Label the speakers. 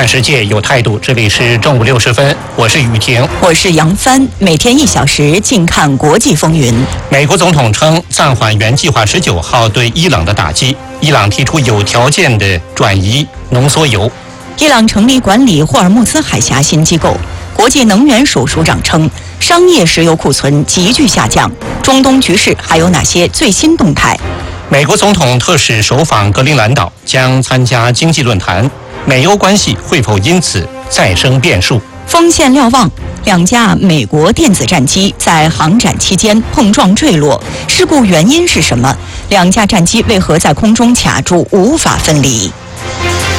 Speaker 1: 看世界有态度，这里是正午60分，我是雨婷，
Speaker 2: 我是杨帆，每天1小时，静看国际风云。
Speaker 1: 美国总统称暂缓原计划19号对伊朗的打击，伊朗提出有条件的转移浓缩铀。
Speaker 2: 伊朗成立管理霍尔木兹海峡新机构。国际能源署署长称，商业石油库存急剧下降。中东局势还有哪些最新动态？
Speaker 1: 美国总统特使首访格陵兰岛，将参加经济论坛。美欧关系会否因此再生变数？
Speaker 2: 锋线瞭望，2架美国电子战机在航展期间碰撞坠落，事故原因是什么？2架战机为何在空中卡住，无法分离？